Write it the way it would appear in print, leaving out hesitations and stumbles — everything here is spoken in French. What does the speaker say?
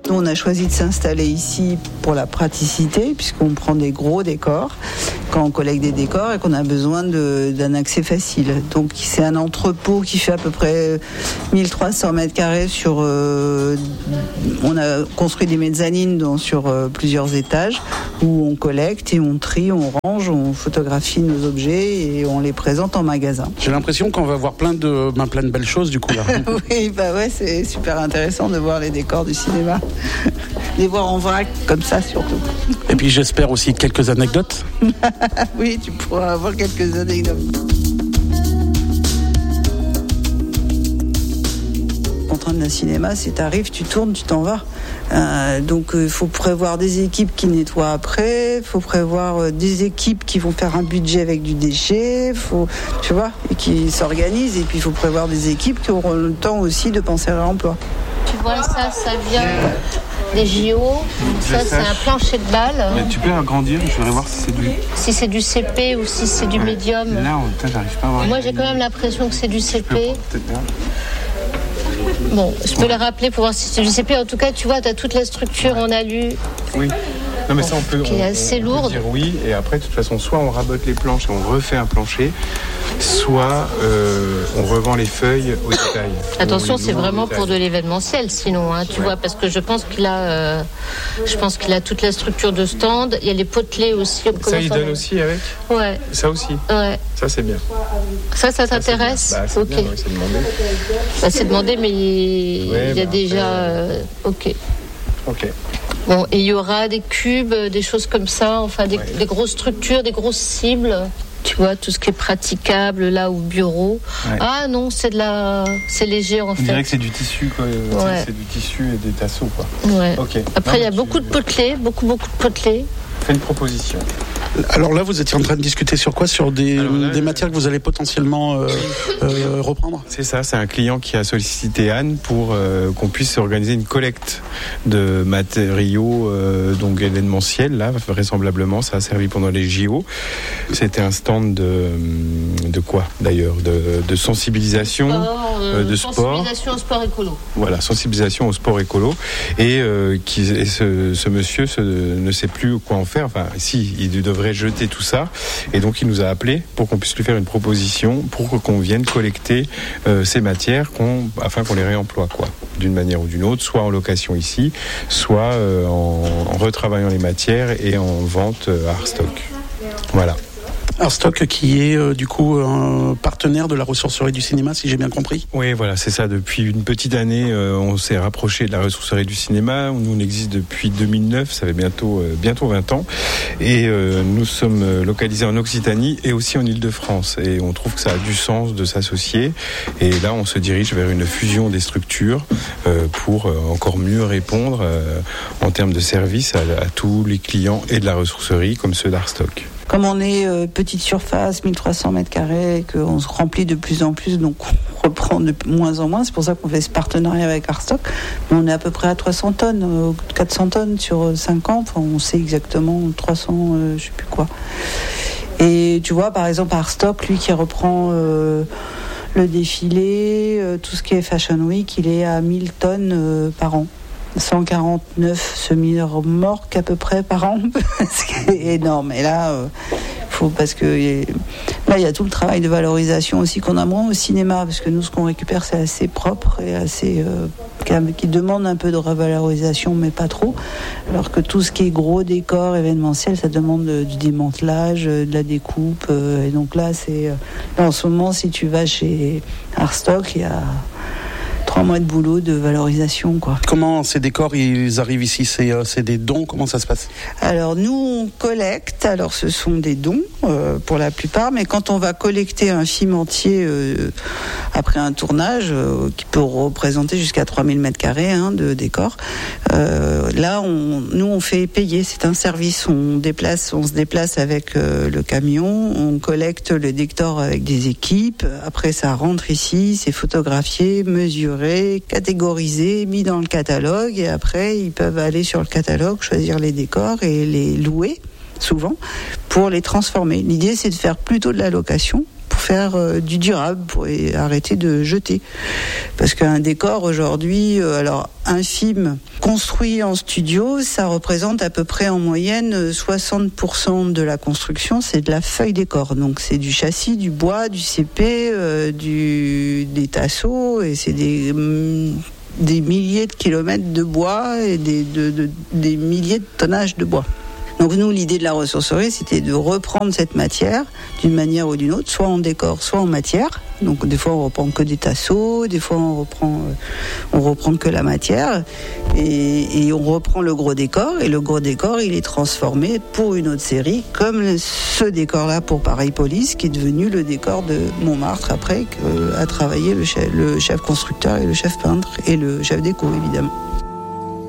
Nous, on a choisi de s'installer ici pour la praticité, puisqu'on prend des gros décors quand on collecte des décors et qu'on a besoin d'un accès facile. Donc, c'est un entrepôt qui fait à peu près 1300 mètres carrés sur... on a construit des mezzanines sur plusieurs étages où on collecte et on trie, on range, on photographie nos objets et on les présente en magasin. J'ai l'impression qu'on va voir plein de belles choses du coup là. Oui, c'est super intéressant de voir les décors du cinéma. Les voir en vrac comme ça surtout. Et puis j'espère aussi quelques anecdotes. Oui, tu pourras avoir quelques anecdotes. La contrainte d'un cinéma, c'est t'arrives, tu tournes, tu t'en vas. Donc il faut prévoir des équipes qui nettoient après, il faut prévoir des équipes qui vont faire un budget avec du déchet, tu vois, et qui s'organisent. Et puis il faut prévoir des équipes qui auront le temps aussi de penser à l'emploi. Tu vois, ça vient des JO. Ça, c'est un plancher de balle. Mais tu peux agrandir, je voudrais voir si c'est du CP ou si c'est du médium. Là, j'arrive pas à voir. Moi, j'ai quand même l'impression que c'est du CP. Bon, je peux le rappeler pour voir si c'est du CP. En tout cas, tu vois, tu as toute la structure en alu. Oui. Non, mais ça, on peut. Qui est assez lourde. Dire oui, et après, de toute façon, soit on rabote les planches et on refait un plancher, soit on revend les feuilles au détail. Attention, c'est vraiment pour de l'événementiel, sinon, hein, tu vois, parce que je pense qu'il a toute la structure de stand. Il y a les potelets aussi. Ça, il donne aussi avec. Ouais. Ça aussi. Ouais. Ça, c'est bien. Ça t'intéresse? C'est ok. Bien, oui, c'est demandé. C'est demandé, mais il y a déjà. Ok. Ok. Bon, et il y aura des cubes, des choses comme ça, enfin des grosses structures, des grosses cibles. Tu vois, tout ce qui est praticable là au bureau. Ouais. Ah non, c'est léger en fait. On dirait que c'est du tissu quoi. Ouais. C'est du tissu et des tasseaux quoi. Ouais. Ok. Après, il y a beaucoup de potelets, beaucoup de potelets. Fais une proposition. Alors là, vous étiez en train de discuter sur quoi? Sur des matières que vous allez potentiellement reprendre? C'est ça, c'est un client qui a sollicité Anne pour qu'on puisse organiser une collecte de matériaux donc événementiels. Là, vraisemblablement, ça a servi pendant les JO. C'était un stand de quoi d'ailleurs? De sensibilisation, de sport. Sensibilisation au sport écolo. Voilà, sensibilisation au sport écolo. Et ce monsieur ne sait plus quoi en faire. Enfin, si, il devrait jeter tout ça, et donc il nous a appelé pour qu'on puisse lui faire une proposition pour qu'on vienne collecter ces matières afin qu'on les réemploie quoi, d'une manière ou d'une autre, soit en location ici, soit en retravaillant les matières et en vente à Arstock. Voilà. Arstock qui est du coup un partenaire de la ressourcerie du cinéma, si j'ai bien compris. Oui, voilà, c'est ça. Depuis une petite année, on s'est rapproché de la ressourcerie du cinéma. Nous, on existe depuis 2009, ça fait bientôt 20 ans. Et nous sommes localisés en Occitanie et aussi en Île-de-France. Et on trouve que ça a du sens de s'associer. Et là, on se dirige vers une fusion des structures pour encore mieux répondre en termes de service à tous les clients et de la ressourcerie comme ceux d'Arstock. Comme on est petite surface, 1300 mètres carrés, et qu'on se remplit de plus en plus, donc on reprend de moins en moins. C'est pour ça qu'on fait ce partenariat avec Arstock. Mais on est à peu près à 300 tonnes, 400 tonnes sur 5 ans. Enfin, on sait exactement 300, je sais plus quoi. Et tu vois, par exemple, Arstock, lui qui reprend le défilé, tout ce qui est Fashion Week, il est à 1000 tonnes par an. 149 semi-remorques à peu près par an, ce qui est énorme. Et là, parce que là, il y a tout le travail de valorisation aussi qu'on a moins au cinéma, parce que nous, ce qu'on récupère, c'est assez propre et assez qui demande un peu de revalorisation, mais pas trop. Alors que tout ce qui est gros décor événementiel, ça demande du démantelage, de la découpe. Et donc là, en ce moment, si tu vas chez Arstock, il y a 3 mois de boulot de valorisation, quoi. Comment ces décors ils arrivent ici? C'est des dons? Comment ça se passe? Alors nous on collecte. Alors ce sont des dons pour la plupart, mais quand on va collecter un film entier après un tournage qui peut représenter jusqu'à 3000 mètres carrés de décors, là on fait payer. C'est un service. On se déplace avec le camion, on collecte le décor avec des équipes. Après ça rentre ici, c'est photographié, mesuré, catégorisé, mis dans le catalogue, et après ils peuvent aller sur le catalogue, choisir les décors et les louer souvent pour les transformer. L'idée c'est de faire plutôt de la location pour faire du durable, pour arrêter de jeter. Parce qu'un décor aujourd'hui, alors un film construit en studio, ça représente à peu près en moyenne 60% de la construction, c'est de la feuille décor. Donc c'est du châssis, du bois, du CP, des tasseaux, et c'est des milliers de kilomètres de bois et des milliers de tonnages de bois. Donc nous, l'idée de la ressourcerie, c'était de reprendre cette matière d'une manière ou d'une autre, soit en décor, soit en matière. Donc des fois on reprend que des tasseaux, des fois on reprend que la matière, et on reprend le gros décor, et le gros décor il est transformé pour une autre série, comme ce décor-là pour Paris Police, qui est devenu le décor de Montmartre après, a travaillé le chef constructeur et le chef peintre et le chef déco évidemment.